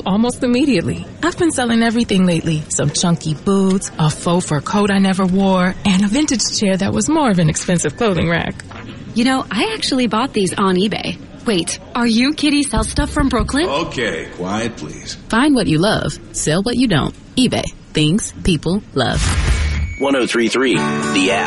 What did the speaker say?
almost immediately. I've been selling everything lately. Some chunky boots, a faux fur coat I never wore, and a vintage chair that was more of an expensive clothing rack. You know, I actually bought these on eBay. Wait, are you Kitty Sell Stuff from Brooklyn? Okay, quiet please. Find what you love, sell what you don't. eBay. Things people love. 103.3 The App.